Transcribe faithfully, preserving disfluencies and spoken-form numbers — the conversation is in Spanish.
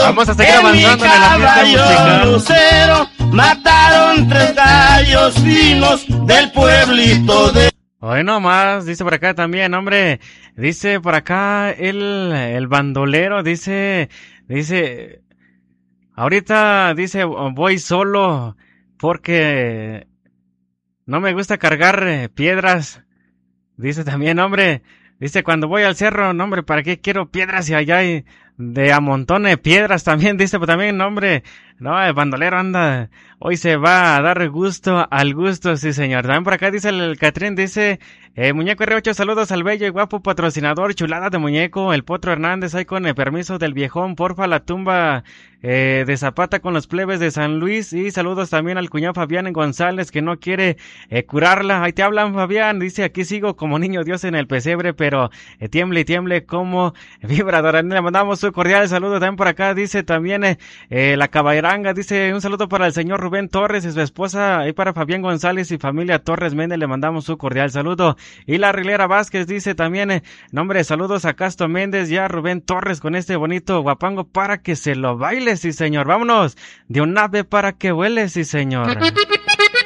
Vamos a seguir avanzando en, en la fiesta musical. Lucero, mataron tres gallos finos del pueblito de... Hoy nomás, dice por acá también, hombre, dice por acá el, el bandolero, dice, dice, ahorita dice voy solo porque no me gusta cargar piedras, dice también, hombre, dice cuando voy al cerro, no, hombre, ¿para qué quiero piedras y allá hay de a montones de piedras también, dice, pues también, hombre, no, el bandolero anda, hoy se va a dar gusto al gusto, sí señor. También por acá dice el, el Catrín, dice, eh, Muñeco R ocho, saludos al bello y guapo patrocinador, chulada de muñeco, el Potro Hernández, ahí con el permiso del viejón, porfa la tumba eh, de Zapata con los plebes de San Luis, y saludos también al cuñado Fabián González, que no quiere eh, curarla, ahí te hablan Fabián, dice, aquí sigo como niño Dios en el pesebre, pero eh, tiemble y tiemble como vibradora. Le mandamos un cordial saludo también por acá, dice también eh, eh, la caballeranga, dice un saludo para el señor Rubén Torres y su esposa, y para Fabián González y familia Torres Méndez, le mandamos un cordial saludo. Y la Rilera Vázquez dice también, eh, nombre, saludos a Casto Méndez y a Rubén Torres con este bonito guapango para que se lo baile, sí señor. Vámonos de un ave para que huele, sí señor.